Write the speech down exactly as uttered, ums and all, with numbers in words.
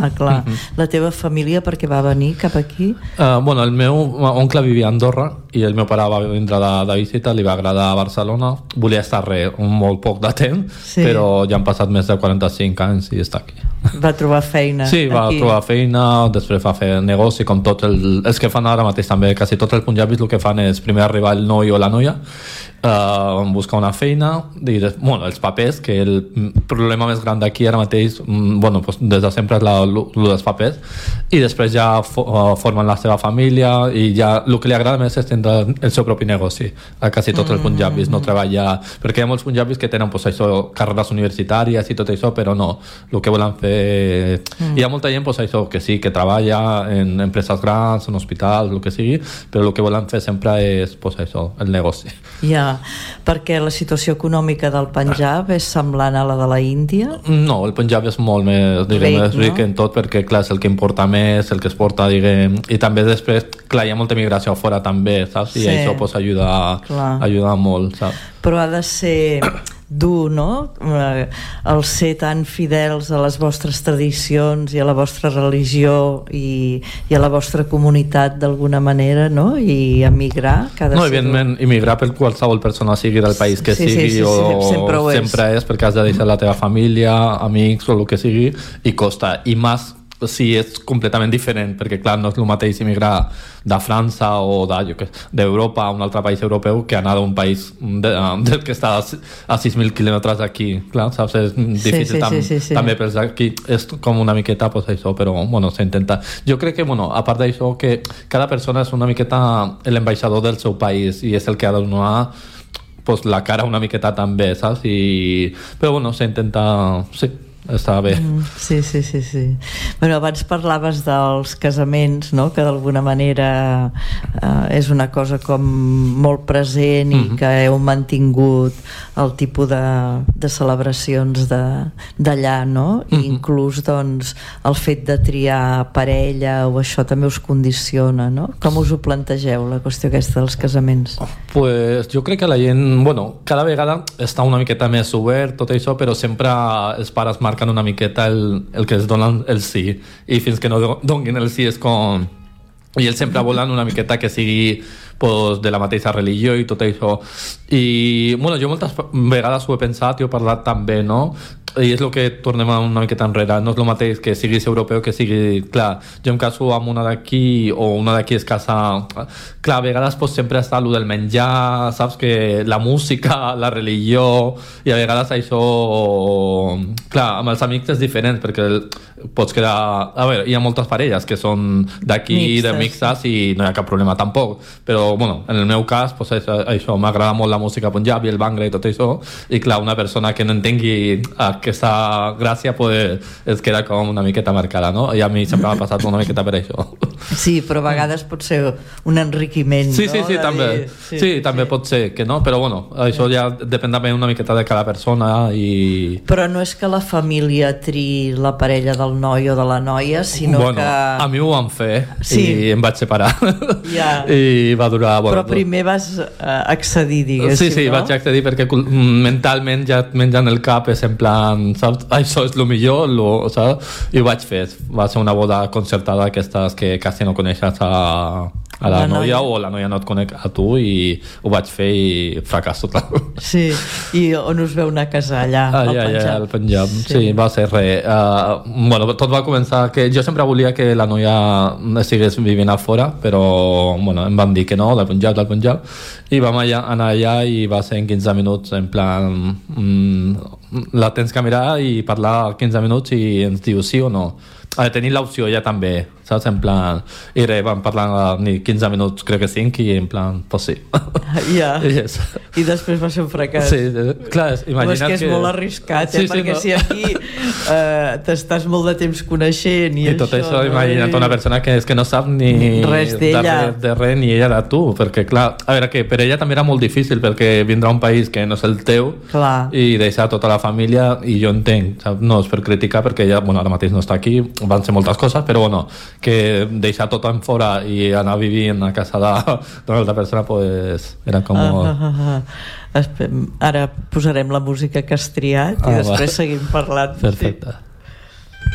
Clar, clar. Mm-hmm. La teva família per què va venir cap aquí? Uh, bueno, el meu oncle vivia a Andorra i el meu pare va vindre de, de visita, li va agradar Barcelona, volia estar res, un molt poc de temps, sí. però ja han passat més de quaranta-cinc anys i està aquí. Va trobar feina Sí, va aquí. trobar feina, després va fer negoci, com tots el, els que fan ara mateix també, quasi tots els punjabis el que fan és primer arribar el noi o la noia, uh, buscar una feina, i des, bueno, els papers, que el problema més gran d'aquí ara mateix, bueno, pues, des de sempre és la, el dels papers, i després ja fo, uh, formen la seva família i ja el que li agrada més és tindre el seu propi negoci. A quasi tots els punjabis no treballar, perquè hi ha molts punjabis que tenen pues, això, carreres universitàries i tot això, però no, el que volen fer mm. hi ha molta gent pues, això, que sí, que treballa en empreses grans, en hospitals, el que sigui, però el que volen fer sempre és pues, això, el negoci. Ja, perquè la situació econòmica del Punjab és semblant a la de la Índia? No, el Punjab és molt més, diguem, ric, ric no? en tot, perquè clar, és el que importa més, el que es porta, diguem, i també després, clar, hi ha molta migració a fora també, saps? I sí. això pues, ajuda, ajuda molt, saps? Però ha de ser dur, no? El ser tan fidels a les vostres tradicions i a la vostra religió i, i a la vostra comunitat d'alguna manera, no? I emigrar cada no, evidentment, dur. Emigrar per qualsevol persona sigui del país que sí, sigui sí, sí, sí, o sempre, ho és. sempre és perquè has de deixar la teva família, amics o el que sigui, i costa, i més si és completament diferent, perquè clar, no és el mateix emigrar de França o d'Europa a un altre país europeu que anar d'un país de, de, que està a sis mil quilòmetres d'aquí, clar, saps? És difícil sí, sí, tam, sí, sí, sí. també per aquí és com una miqueta pues, això, però bueno, s'intenta. Jo crec que, bueno, a part d'això, que cada persona és una miqueta l'ambaixador del seu país i és el que ha de donar pues, la cara una miqueta també, saps? I, però bueno, s'intenta, sí, està bé. Mm, sí, sí, sí, sí. Bueno, abans parlaves dels casaments, no? Que d'alguna manera eh, és una cosa com molt present i mm-hmm. que heu mantingut el tipus de, de celebracions d'allà, no? Mm-hmm. I inclús doncs el fet de triar parella o això també us condiciona, no? Com us ho plantegeu, la qüestió aquesta dels casaments? Pues jo crec que la gent, bueno, cada vegada està una miqueta més obert tot això, però sempre els pares marquen una miqueta el, el que es donen el sí, i fins que no donin el sí és com... i ells sempre volen una miqueta que sigui pues, de la mateixa religió i tot això, i bueno, jo moltes vegades ho he pensat i ho he parlat també, no? I és el que tornem una miqueta enrere, no és el mateix que siguis europeu que sigui, clar, jo em caso amb una d'aquí o una d'aquí es casa, clar, a vegades pues, sempre està allò del menjar, saps, que la música, la religió, i a vegades això, clar, amb els amics és diferent perquè pots quedar, a veure, hi ha moltes parelles que són d'aquí, de mixtes, i no hi ha cap problema tampoc, però bueno, en el meu cas pues, això, això m'agrada molt la música punjabi, el bhangra i tot això, i clar, una persona que no entengui aquesta gràcia pues, es queda com una miqueta marcada, no? I a mi sempre m'ha passat una miqueta per això. Sí, però a vegades pot ser un enriquiment, sí, no? Sí, sí, també, sí, sí, també sí. Pot ser que no, però bueno, això ja depèn també una miqueta de cada persona i... Però no és que la família triï la parella del noi o de la noia, sinó bueno, que... a mi ho van fer sí. I em vaig separar ja. I va durar... Bueno, però primer vas uh, accedir, diguéssim, sí, sí, no? vaig accedir perquè mentalment ja et mengen el cap, és en plan, saps? Això és el millor, lo, saps? I ho vaig fer, va ser una boda concertada d'aquestes que quasi no coneixes a, a la, la noia, noia o la noia no et conec a tu, i ho vaig fer i fracàs total. Sí, i on us veu anar a casar allà, ah, al ja, Punjab? Ja, al Punjab, sí. Sí, va ser res. Uh, bueno, tot va començar que jo sempre volia que la noia estigués vivint a fora, però bueno, em van dir que no, del Punjab, del Punjab, i vam allà, anar allà i va ser en quinze minuts, en plan mm, la tens que mirar i parlar quinze minuts i ens diu sí o no. Ha de tenir l'opció ja també, saps? En plan, i res, vam parlar ni quinze minuts, crec que cinc, i en plan, pues sí. Ja, yes. I després va ser un fracàs. Sí, clar, imagina't és que... és que... molt arriscat, eh? Sí, sí, perquè no? si aquí uh, t'estàs molt de temps coneixent i, I tot això, no? imagina't una persona que és que no sap ni res d'ella, de, res, de res, ni ella de tu, perquè clar, a veure, que per ella també era molt difícil, perquè vindrà a un país que no és el teu, clar. I deixar tota la família, i jo entenc, saps? No és per criticar, perquè ella, bueno, ara mateix no està aquí, van ser moltes coses, però bueno, que deixar tot en fora i anar vivint a casa d'una altra persona, pues era com... Ah, ah, ah. Ara posarem la música que has triat i ah, després va. Seguim parlant. Perfecte. Sí.